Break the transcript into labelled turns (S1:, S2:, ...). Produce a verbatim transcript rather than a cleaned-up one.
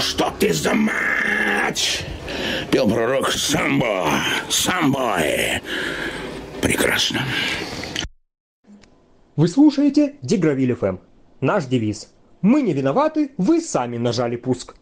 S1: что ты за мать? Пел пророк Самбо, Самбой. Прекрасно.
S2: Вы слушаете Дигравиль эф эм. Наш девиз: мы не виноваты, вы сами нажали пуск.